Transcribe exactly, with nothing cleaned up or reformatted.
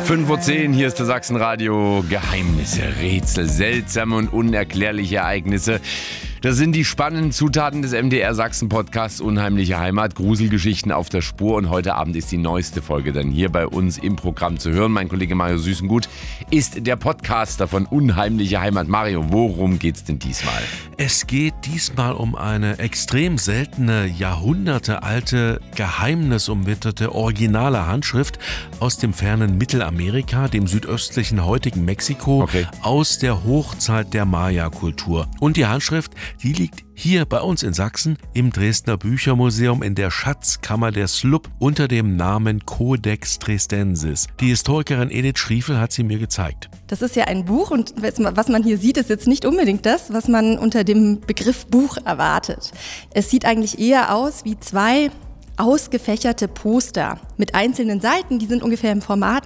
fünf Uhr zehn, hier ist das Sachsenradio. Geheimnisse, Rätsel, seltsame und unerklärliche Ereignisse. Das sind die spannenden Zutaten des M D R Sachsen Podcasts Unheimliche Heimat, Gruselgeschichten auf der Spur. Und heute Abend ist die neueste Folge dann hier bei uns im Programm zu hören. Mein Kollege Mario Süßengut ist der Podcaster von Unheimliche Heimat. Mario, worum geht's denn diesmal? Es geht diesmal um eine extrem seltene, jahrhundertealte, geheimnisumwitterte, originale Handschrift aus dem fernen Mittelamerika, dem südöstlichen heutigen Mexiko, Okay. aus der Hochzeit der Maya-Kultur. Und die Handschrift, die liegt hier bei uns in Sachsen im Dresdner Büchermuseum in der Schatzkammer der S L U B unter dem Namen Codex Dresdensis. Die Historikerin Edith Schriefel hat sie mir gezeigt. Das ist ja ein Buch und was man hier sieht, ist jetzt nicht unbedingt das, was man unter dem Begriff Buch erwartet. Es sieht eigentlich eher aus wie zwei ausgefächerte Poster mit einzelnen Seiten, die sind ungefähr im Format